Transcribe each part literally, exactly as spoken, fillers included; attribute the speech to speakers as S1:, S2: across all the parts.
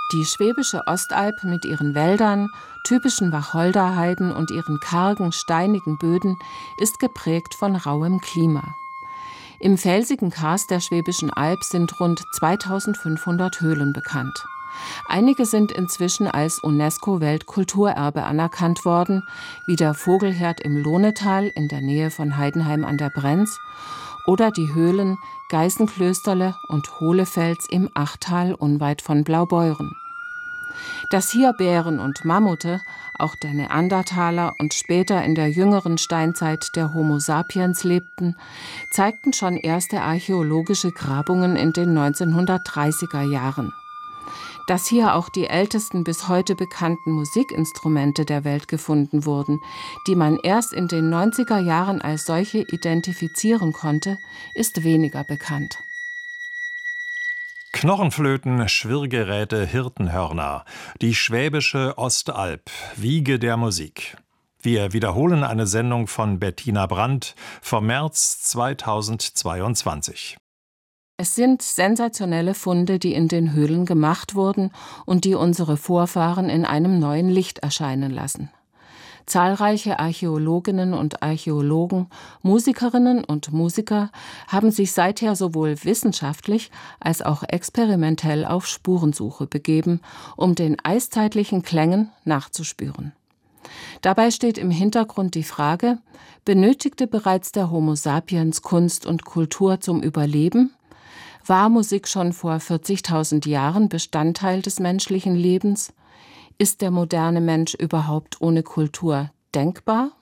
S1: Die Schwäbische Ostalb mit ihren Wäldern, typischen Wacholderheiden und ihren kargen, steinigen Böden ist geprägt von rauem Klima. Im felsigen Karst der Schwäbischen Alb sind rund zweitausendfünfhundert Höhlen bekannt. Einige sind inzwischen als UNESCO-Weltkulturerbe anerkannt worden, wie der Vogelherd im Lohnetal in der Nähe von Heidenheim an der Brenz oder die Höhlen Geißenklösterle und Hohlefels im Achtal unweit von Blaubeuren. Dass hier Bären und Mammute, auch der Neandertaler und später in der jüngeren Steinzeit der Homo sapiens lebten, zeigten schon erste archäologische Grabungen in den neunzehnhundertdreißiger Jahren. Dass hier auch die ältesten bis heute bekannten Musikinstrumente der Welt gefunden wurden, die man erst in den neunziger Jahren als solche identifizieren konnte, ist weniger bekannt.
S2: Knochenflöten, Schwirrgeräte, Hirtenhörner. Die Schwäbische Ostalb, Wiege der Musik. Wir wiederholen eine Sendung von Bettina Brandt vom März zweitausendzweiundzwanzig.
S1: Es sind sensationelle Funde, die in den Höhlen gemacht wurden und die unsere Vorfahren in einem neuen Licht erscheinen lassen. Zahlreiche Archäologinnen und Archäologen, Musikerinnen und Musiker haben sich seither sowohl wissenschaftlich als auch experimentell auf Spurensuche begeben, um den eiszeitlichen Klängen nachzuspüren. Dabei steht im Hintergrund die Frage: Benötigte bereits der Homo sapiens Kunst und Kultur zum Überleben? War Musik schon vor vierzigtausend Jahren Bestandteil des menschlichen Lebens? Ist der moderne Mensch überhaupt ohne Kultur denkbar?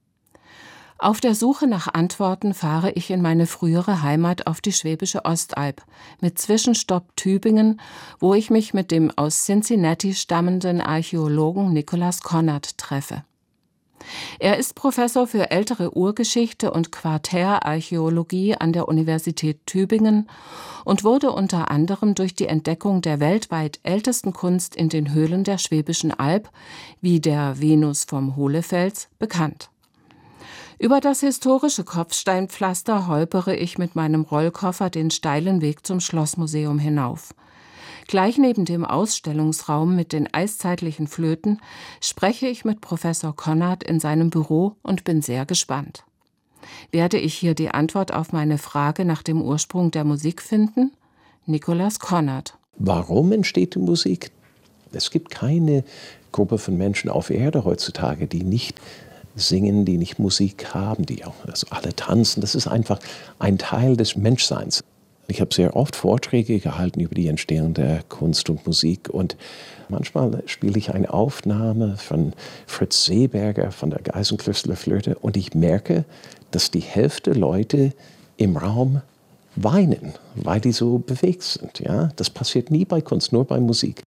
S1: Auf der Suche nach Antworten fahre ich in meine frühere Heimat auf die Schwäbische Ostalb mit Zwischenstopp Tübingen, wo ich mich mit dem aus Cincinnati stammenden Archäologen Nicolas Conard treffe. Er ist Professor für ältere Urgeschichte und Quartärarchäologie an der Universität Tübingen und wurde unter anderem durch die Entdeckung der weltweit ältesten Kunst in den Höhlen der Schwäbischen Alb, wie der Venus vom Hohlefels, bekannt. Über das historische Kopfsteinpflaster holpere ich mit meinem Rollkoffer den steilen Weg zum Schlossmuseum hinauf. Gleich neben dem Ausstellungsraum mit den eiszeitlichen Flöten spreche ich mit Professor Conard in seinem Büro und bin sehr gespannt. Werde ich hier die Antwort auf meine Frage nach dem Ursprung der Musik finden? Nicolas Conard.
S3: Warum entsteht die Musik? Es gibt keine Gruppe von Menschen auf Erde heutzutage, die nicht singen, die nicht Musik haben, die auch also alle tanzen. Das ist einfach ein Teil des Menschseins. Ich habe sehr oft Vorträge gehalten über die Entstehung der Kunst und Musik und manchmal spiele ich eine Aufnahme von Fritz Seeberger von der Geißenklösterle Flöte und ich merke, dass die Hälfte Leute im Raum weinen, weil die so bewegt sind. Ja? Das passiert nie bei Kunst, nur bei Musik.